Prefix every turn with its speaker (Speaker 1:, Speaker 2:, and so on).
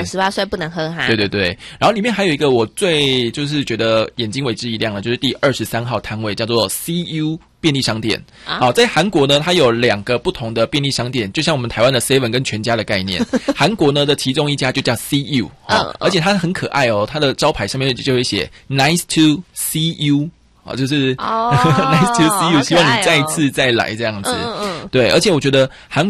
Speaker 1: 满18岁不能喝哈。
Speaker 2: 对对对，然后里面还有一个我最就是觉得眼睛为之一亮的，就是第23号摊位，叫做 CU 便利商店。好，在韩国呢，它有2个不同的便利商店，就像我们台湾的 Seven 跟全家的概念。韩国呢的其中一家就叫 CU，而且它很可爱哦，它的招牌上面就会写 Nice to see you。就是、nice to see you， 希望你再一次再来这样子。对，而且我觉得韩